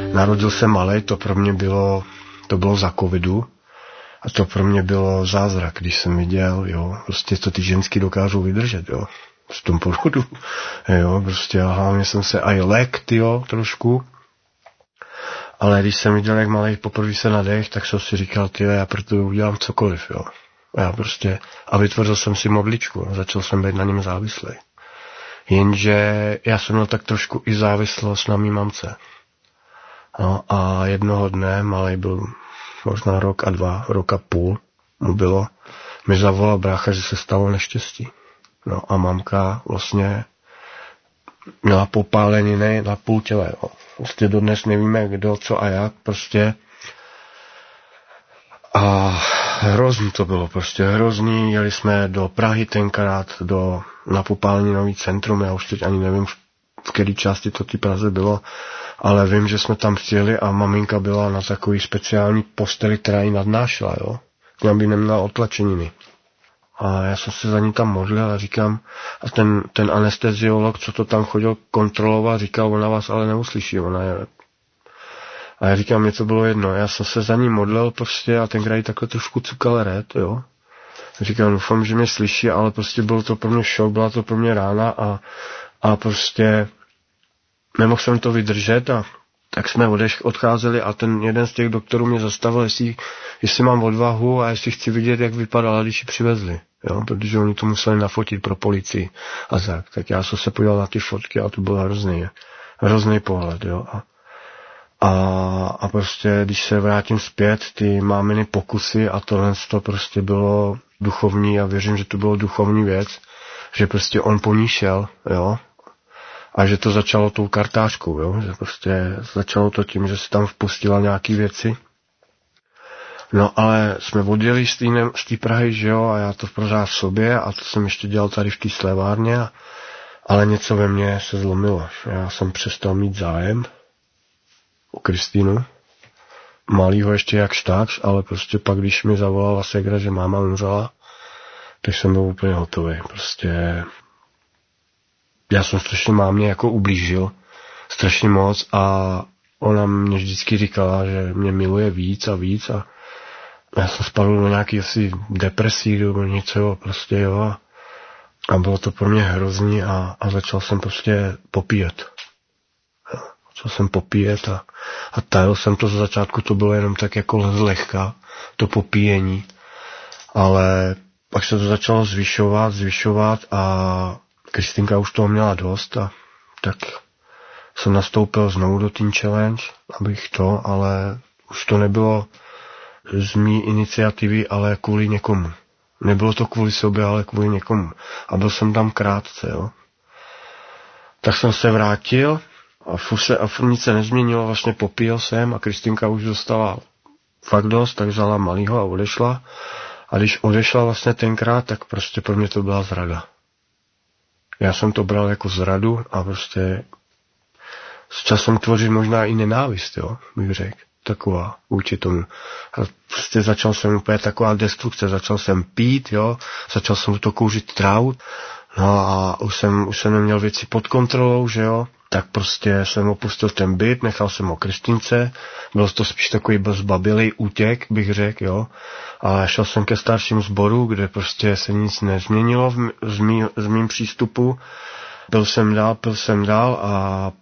Narodil jsem malej, to bylo za covidu a to pro mě bylo zázrak, když jsem viděl, jo, prostě to ty ženský dokážou vydržet, jo, v tom porodu, jo, prostě a hlavně jsem se aj lekt, jo, trošku, ale když jsem viděl, jak malej poprvé se nadech, tak jsem si říkal, já pro to udělám cokoliv, jo, a vytvořil jsem si modličku a začal jsem být na něm závislý. Jenže já jsem měl tak trošku i závislost na mý mamce. No a jednoho dne, malej byl možná rok a půl mu bylo, mi zavolal brácha, že se stalo neštěstí. No a mamka vlastně měla popáleniny na půl těle. Jo. Prostě dodnes nevíme, kdo, co a jak, prostě. A hrozný to bylo, prostě hrozný. Jeli jsme do Prahy tenkrát, na popáleninový centrum, já už teď ani nevím, v které části to ty Praze bylo, ale vím, že jsme tam přijeli a maminka byla na takový speciální posteli, která ji nadnášela, jo. Aby neměla otlačeniny. A já jsem se za ní tam modlil a říkám, a ten anesteziolog, co to tam chodil kontrolovat, říkal, ona vás ale neuslyší, ona je. A já říkám, mě to bylo jedno, já jsem se za ní modlil prostě a tenkrát jí takhle trošku cukal red, jo. Říkám, doufám, že mě slyší, ale prostě byl to pro mě šok, byla to pro mě rána a prostě nemohl jsem to vydržet a tak jsme odcházeli a ten jeden z těch doktorů mě zastavil, jestli mám odvahu a jestli chci vidět, jak vypadala, když ji přivezli. Jo? Protože oni to museli nafotit pro policii a tak já jsem se podíval na ty fotky a to byl hrozný pohled. Jo? A prostě, když se vrátím zpět, ty máminy pokusy a tohle to prostě bylo duchovní a věřím, že to bylo duchovní věc, že prostě on po ní šel, jo, a že to začalo tou kartářkou, jo, že prostě začalo to tím, že se tam vpustila nějaký věci. No ale jsme odjeli z té Prahy, že jo, a já to pořád v sobě a to jsem ještě dělal tady v té slévárně, ale něco ve mně se zlomilo. Já jsem přestal mít zájem o Kristýnu. Malýho ještě jakž takž, ale prostě pak, když mi zavolala ségra, že máma umřela, tak jsem byl úplně hotový. Prostě já jsem strašně mámě jako ublížil, strašně moc a ona mě vždycky říkala, že mě miluje víc a já jsem spadl do nějaký asi depresí nebo něco, prostě jo. A bylo to pro mě hrozný a začal jsem prostě popíjet. Začal jsem popíjet a tajil jsem to, za začátku to bylo jenom tak jako zlehka, to popíjení. Ale pak se to začalo zvyšovat a Kristýnka už toho měla dost a tak jsem nastoupil znovu do Teen Challenge, ale už to nebylo z mý iniciativy, ale kvůli někomu. Nebylo to kvůli sobě, ale kvůli někomu. A byl jsem tam krátce, jo. Tak jsem se vrátil a furt nic se nezměnilo, vlastně popíjel jsem a Kristýnka už dostala fakt dost, tak vzala malýho a odešla. A když odešla vlastně tenkrát, tak prostě pro mě to byla zrada. Já jsem to bral jako zradu a prostě s časem tvořit možná i nenávist, jo, bych řekl. Taková vůči tomu. A prostě začal jsem úplně taková destrukce, začal jsem pít, jo, začal jsem to kouřit trávu, no a už jsem neměl věci pod kontrolou, že jo, tak prostě jsem opustil ten byt, nechal jsem o Kristýnce, byl to spíš takový zbabilej útěk, bych řekl, jo, a šel jsem ke starším sboru, kde prostě se nic nezměnilo z mým přístupu, pil jsem dál a